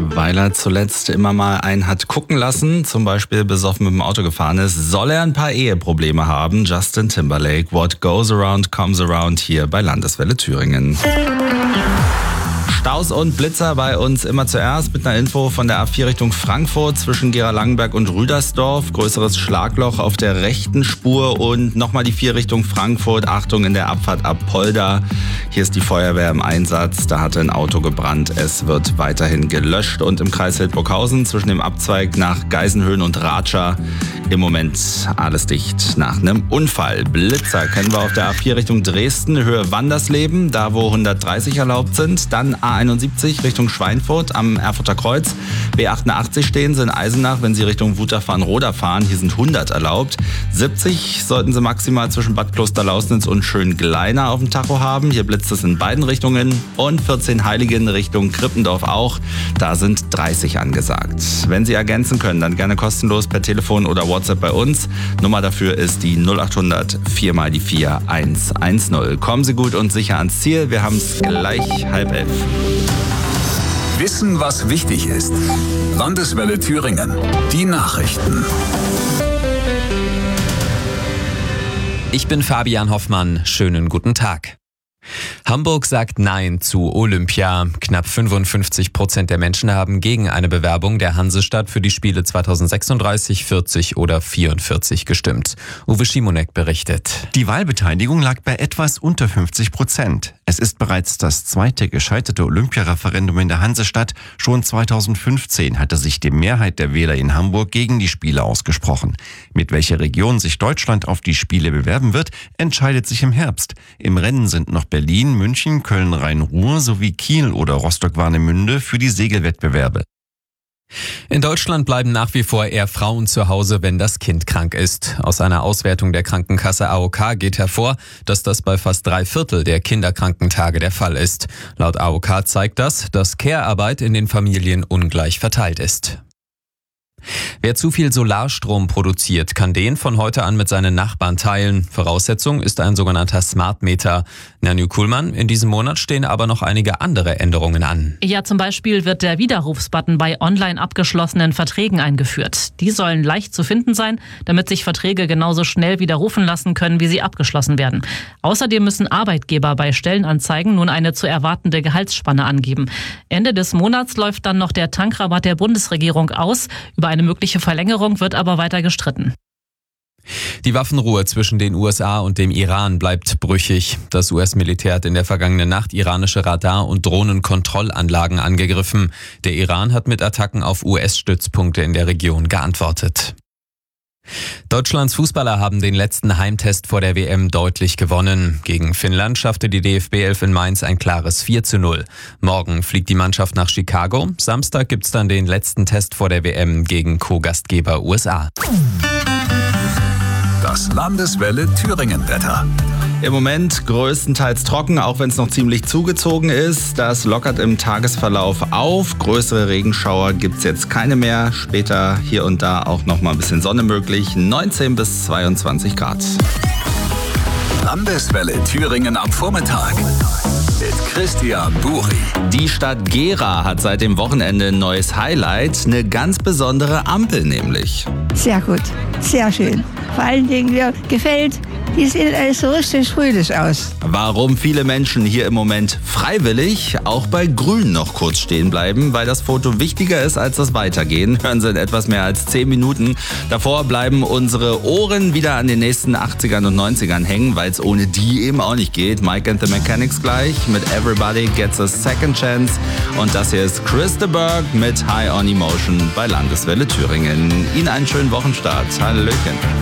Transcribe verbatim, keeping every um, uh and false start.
Weil er zuletzt immer mal einen hat gucken lassen, zum Beispiel besoffen mit dem Auto gefahren ist, soll er ein paar Eheprobleme haben. Justin Timberlake, What Goes Around Comes Around hier bei Landeswelle Thüringen. Staus und Blitzer bei uns immer zuerst mit einer Info von der A vier Richtung Frankfurt zwischen Gera-Langenberg und Rüdersdorf. Größeres Schlagloch auf der rechten Spur und nochmal die vier Richtung Frankfurt. Achtung in der Abfahrt ab Polda. Hier ist die Feuerwehr im Einsatz. Da hatte ein Auto gebrannt. Es wird weiterhin gelöscht. Und im Kreis Hildburghausen zwischen dem Abzweig nach Geisenhöhen und Ratscha im Moment alles dicht nach einem Unfall. Blitzer kennen wir auf der A vier Richtung Dresden, Höhe Wandersleben, da wo hundertdreißig erlaubt sind. Dann A einundsiebzig Richtung Schweinfurt am Erfurter Kreuz. B achtundachtzig stehen sie in Eisenach, wenn Sie Richtung Wutachfahren-Roda fahren. Hier sind hundert erlaubt. siebzig sollten Sie maximal zwischen Bad Klosterlausnitz und Schöngleiner auf dem Tacho haben. Hier blitzt es in beiden Richtungen. Und vierzehn Heiligen Richtung Krippendorf auch. Da sind dreißig angesagt. Wenn Sie ergänzen können, dann gerne kostenlos per Telefon oder WhatsApp bei uns. Nummer dafür ist die null achthundert vier mal die vier eins eins null. Kommen Sie gut und sicher ans Ziel. Wir haben es gleich halb elf. Wissen, was wichtig ist. Landeswelle Thüringen. Die Nachrichten. Ich bin Fabian Hoffmann. Schönen guten Tag. Hamburg sagt Nein zu Olympia. Knapp fünfundfünfzig Prozent der Menschen haben gegen eine Bewerbung der Hansestadt für die Spiele zweitausendsechsunddreißig, vierzig oder vierundvierzig gestimmt. Uwe Schimonek berichtet. Die Wahlbeteiligung lag bei etwas unter fünfzig Prozent. Es ist bereits das zweite gescheiterte Olympiareferendum in der Hansestadt. Schon zweitausendfünfzehn hatte sich die Mehrheit der Wähler in Hamburg gegen die Spiele ausgesprochen. Mit welcher Region sich Deutschland auf die Spiele bewerben wird, entscheidet sich im Herbst. Im Rennen sind noch Berlin, München, Köln, Rhein-Ruhr sowie Kiel oder Rostock-Warnemünde für die Segelwettbewerbe. In Deutschland bleiben nach wie vor eher Frauen zu Hause, wenn das Kind krank ist. Aus einer Auswertung der Krankenkasse A O K geht hervor, dass das bei fast drei Viertel der Kinderkrankentage der Fall ist. Laut A O K zeigt das, dass Care-Arbeit in den Familien ungleich verteilt ist. Wer zu viel Solarstrom produziert, kann den von heute an mit seinen Nachbarn teilen. Voraussetzung ist ein sogenannter Smart Meter. Nanju Kuhlmann, in diesem Monat stehen aber noch einige andere Änderungen an. Ja, zum Beispiel wird der Widerrufsbutton bei online abgeschlossenen Verträgen eingeführt. Die sollen leicht zu finden sein, damit sich Verträge genauso schnell widerrufen lassen können, wie sie abgeschlossen werden. Außerdem müssen Arbeitgeber bei Stellenanzeigen nun eine zu erwartende Gehaltsspanne angeben. Ende des Monats läuft dann noch der Tankrabatt der Bundesregierung aus. Über eine mögliche Verlängerung wird aber weiter gestritten. Die Waffenruhe zwischen den U S A und dem Iran bleibt brüchig. Das U S-Militär hat in der vergangenen Nacht iranische Radar- und Drohnenkontrollanlagen angegriffen. Der Iran hat mit Attacken auf U S-Stützpunkte in der Region geantwortet. Deutschlands Fußballer haben den letzten Heimtest vor der W M deutlich gewonnen. Gegen Finnland schaffte die D F B elf in Mainz ein klares vier zu null. Morgen fliegt die Mannschaft nach Chicago. Samstag gibt's dann den letzten Test vor der W M gegen Co-Gastgeber U S A. Das Landeswelle Thüringen-Wetter. Im Moment größtenteils trocken, auch wenn es noch ziemlich zugezogen ist. Das lockert im Tagesverlauf auf. Größere Regenschauer gibt es jetzt keine mehr. Später hier und da auch noch mal ein bisschen Sonne möglich. neunzehn bis zweiundzwanzig Grad. Landeswelle Thüringen am Vormittag. Mit Christian Buri. Die Stadt Gera hat seit dem Wochenende ein neues Highlight. Eine ganz besondere Ampel nämlich. Sehr gut, sehr schön. Vor allen Dingen, mir gefällt, die sieht alles so richtig fröhlich aus. Warum viele Menschen hier im Moment freiwillig auch bei Grün noch kurz stehen bleiben, weil das Foto wichtiger ist als das Weitergehen, hören Sie in etwas mehr als zehn Minuten. Davor bleiben unsere Ohren wieder an den nächsten achtzigern und neunzigern hängen, weil es ohne die eben auch nicht geht. Mike and the Mechanics gleich mit Everybody Gets a Second Chance. Und das hier ist Chris de Burgh mit High on Emotion bei Landeswelle Thüringen. Ihnen einen schönen Wochenstart. Hallöchen.